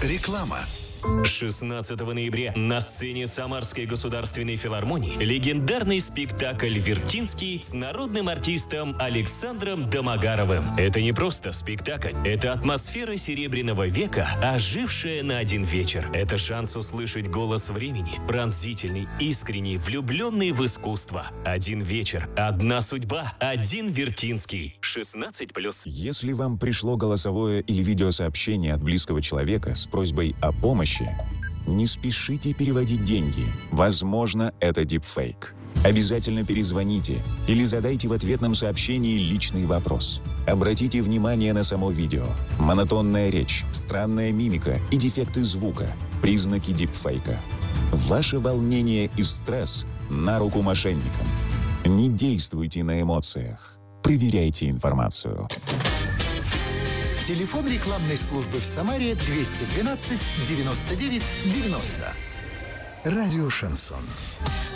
Реклама. 16 ноября на сцене Самарской государственной филармонии легендарный спектакль «Вертинский» с народным артистом Александром Домогаровым. Это не просто спектакль, это атмосфера Серебряного века, ожившая на один вечер. Это шанс услышать голос времени, пронзительный, искренний, влюбленный в искусство. Один вечер, одна судьба, один Вертинский. 16+. Если вам пришло голосовое или видеосообщение от близкого человека с просьбой о помощи, не спешите переводить деньги. Возможно, это дипфейк. Обязательно перезвоните или задайте в ответном сообщении личный вопрос. Обратите внимание на само видео. Монотонная речь, странная мимика и дефекты звука – признаки дипфейка. Ваше волнение и стресс на руку мошенникам. Не действуйте на эмоциях. Проверяйте информацию. Телефон рекламной службы в Самаре 212 99 90. Радио «Шансон».